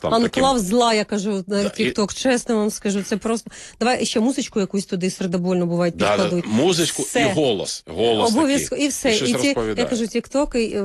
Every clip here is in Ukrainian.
там Анклав таким... зла, я кажу, на TikTok, чесно вам скажу, це просто... Давай ще музичку якусь туди сердобольно бувають підкладуть. Музичку все. І голос обов'язково, і все. І ті, я кажу, TikTok,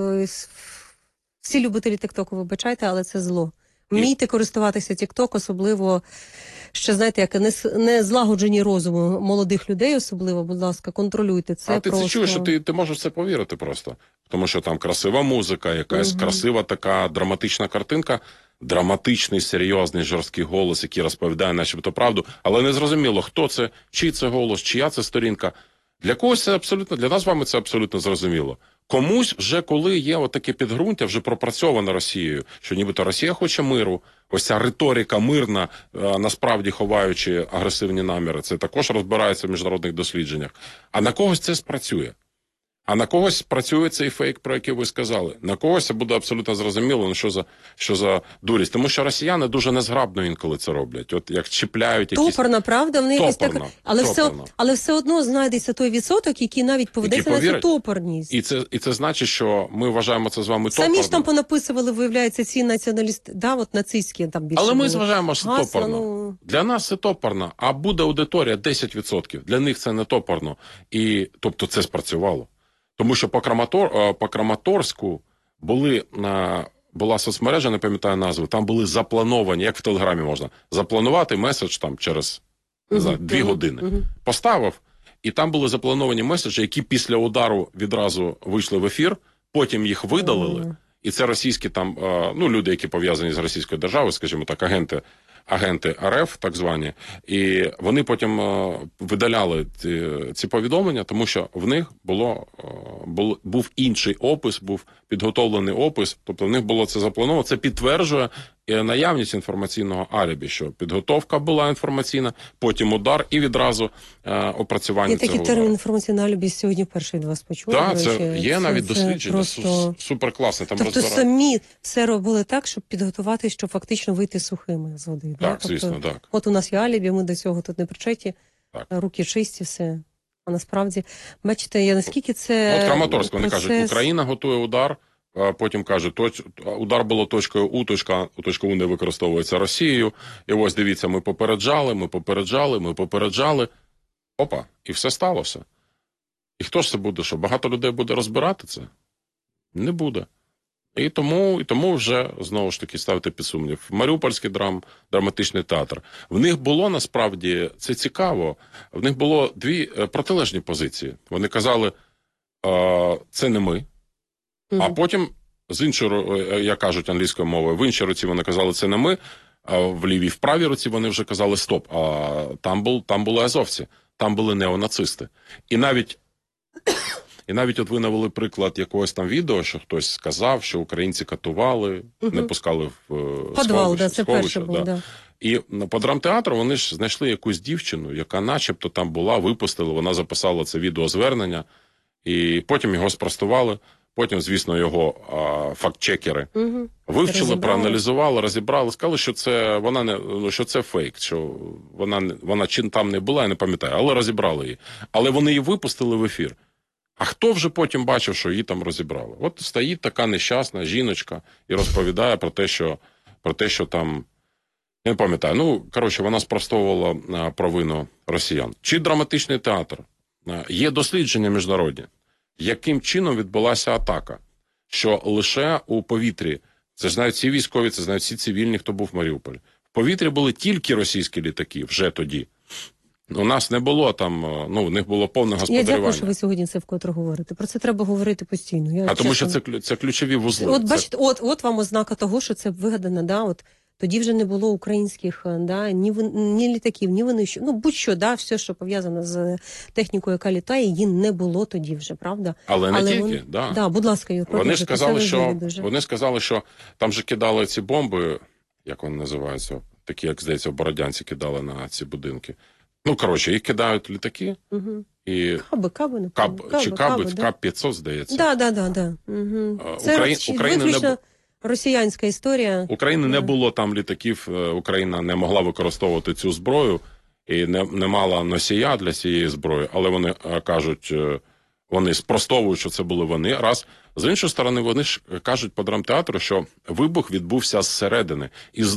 всі любителі TikTok, вибачайте, але це зло. Вмійте користуватися TikTok, особливо, ще, знаєте, як не злагоджені розуму молодих людей, особливо, будь ласка, контролюйте це. А ти це чуєш, що ти можеш в це повірити просто. Тому що там красива музика, якась красива така драматична картинка, драматичний, серйозний, жорсткий голос, який розповідає начебто правду, але не зрозуміло, хто це, чий це голос, чия це сторінка. Для когось це абсолютно, для нас з вами це абсолютно зрозуміло. Комусь вже коли є отаке підґрунтя, вже пропрацьоване Росією, що нібито Росія хоче миру, ось ця риторика мирна, насправді ховаючи агресивні наміри, це також розбирається в міжнародних дослідженнях. А на когось це спрацює. А на когось працює цей фейк, про який ви сказали. На когось це буде абсолютно зрозуміло, ну що за дурість. Тому що росіяни дуже незграбно інколи це роблять. От як чіпляють якісь... Топорна, правда? Вони якось так... Але все одно знайдеться той відсоток, який навіть поведеться на цю топорність. І це значить, що ми вважаємо це з вами топорно. Самі ж там понаписували, виявляється, ці націоналісти, да, от нацистські там більше. Але ми зважаємо, що топорно. Для нас це топорно, а буде аудиторія 10%. Для них це не топорно. І, тобто це спрацювало. Тому що по Краматорську була соцмережа, не пам'ятаю назву, там були заплановані, як в Телеграмі можна, запланувати меседж там через 2 години. Поставив, і там були заплановані меседжі, які після удару відразу вийшли в ефір, потім їх видалили, і це російські там, ну, люди, які пов'язані з Російською державою, скажімо так, агенти РФ, так звані, і вони потім видаляли ці повідомлення, тому що в них був інший опис, був підготовлений опис, тобто в них було це заплановано. Це підтверджує наявність інформаційного алібі, що підготовка була інформаційна, потім удар і відразу опрацювання цього. Є такий термін інформаційне алібі, сьогодні вперше від вас почули. Так, це є навіть дослідження, просто... суперкласне. Тобто самі все робили так, щоб підготувати, щоб фактично вийти сухими з води. Так, тобто, звісно, так. От у нас є алібі, ми до цього тут не причеті, руки чисті, все. А насправді, бачите, я наскільки це... От Краматорськ, вони кажуть, Україна готує удар, потім кажуть, удар було точкою У, точка У не використовується Росією, і ось дивіться, ми попереджали, опа, і все сталося. І хто ж це буде, що багато людей буде розбирати це? Не буде. І тому вже, знову ж таки, ставити під сумнів. Маріупольський драматичний театр. В них було, насправді, це цікаво, в них було 2 протилежні позиції. Вони казали, це не ми, а потім, з іншої, як кажуть англійською мовою, в іншій руці вони казали, це не ми, а в лівій, в правій руці вони вже казали, стоп, а там були азовці, там були неонацисти. І навіть от ви навели приклад якогось там відео, що хтось сказав, що українці катували, не пускали в підвал, це перше було, да. І по драмтеатру вони ж знайшли якусь дівчину, яка начебто там була, випустили, вона записала це відеозвернення, і потім його спростували, потім, звісно, його факт-чекери вивчили, проаналізували, розібрали, сказали, що це що це фейк, що вона чи там не була, я не пам'ятаю, але розібрали її. Але вони її випустили в ефір. А хто вже потім бачив, що її там розібрали? От стоїть така нещасна жіночка і розповідає про те, що там, я не пам'ятаю, ну, коротше, вона спростовувала провину росіян. Чи драматичний театр? Є дослідження міжнародні, яким чином відбулася атака, що лише у повітрі, це знають всі військові, це знають всі цивільні, хто був в Маріуполі, в повітрі були тільки російські літаки вже тоді. У нас не було там, ну, в них було повне господарювання. Я дякую, що ви сьогодні це вкотре говорите. Про це треба говорити постійно. Тому що це ключові вузли. От бачите, от вам ознака того, що це вигадано, да, от тоді вже не було українських, да, ні літаків, ні винищувачів, ну будь-що, да, все, що пов'язано з технікою, яка літає, її не було тоді вже, правда? Але не тільки, да. Да, будь ласка, Юр, вони сказали, що там же кидали ці бомби, як вони називаються, такі, як, здається, в Бородянці кидали на ці будинки. Ну, коротше, їх кидають літаки, і... Каби, Каб-500, здається. Да. Це виключно росіянська історія. України не було там літаків, Україна не могла використовувати цю зброю, і не мала носія для цієї зброї, але вони кажуть, вони спростовують, що це були вони. Раз. З іншої сторони, вони ж кажуть по драмтеатру, що вибух відбувся зсередини. І